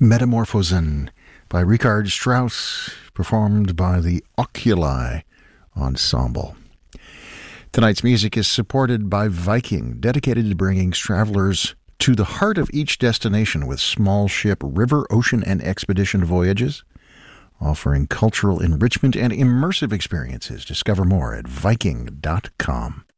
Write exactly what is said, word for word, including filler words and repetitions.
Metamorphosen by Richard Strauss, performed by the Oculi Ensemble. Tonight's music is supported by Viking, dedicated to bringing travelers to the heart of each destination with small ship, river, ocean, and expedition voyages, offering cultural enrichment and immersive experiences. Discover more at Viking dot com.